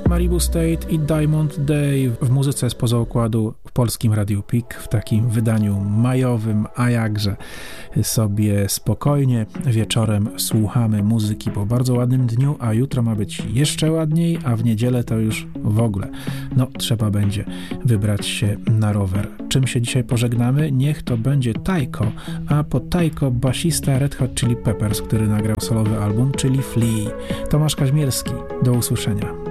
Malibu State i Diamond Day w muzyce spoza układu w polskim Radiu Pik w takim wydaniu majowym, a jakże sobie spokojnie wieczorem słuchamy muzyki po bardzo ładnym dniu, a jutro ma być jeszcze ładniej, a w niedzielę to już w ogóle. No, trzeba będzie wybrać się na rower. Czym się dzisiaj pożegnamy? Niech to będzie Tycho, a po Tycho basista Red Hot Chili Peppers, który nagrał solowy album, czyli Flea. Tomasz Kaźmierski. Do usłyszenia.